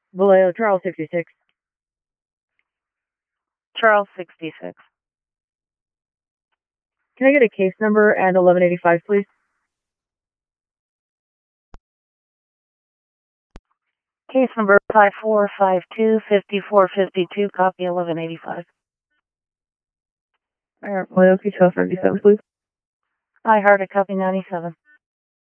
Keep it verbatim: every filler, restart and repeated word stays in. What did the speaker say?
Vallejo, Charles sixty-six. Charles sixty-six. Can I get a case number and eleven eighty-five, please? Case number five four five two, five four five two, copy eleven eighty-five. Alright, Vallejo, two twelve ninety-seven, please. I heard a copy ninety-seven.